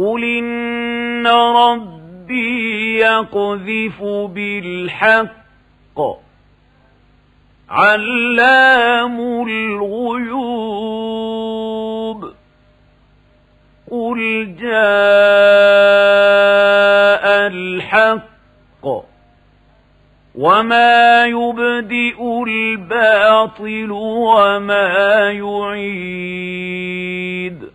قل إن ربي يقذف بالحق علام الغيوب قل جاء الحق وما يبدئ الباطل وما يعيد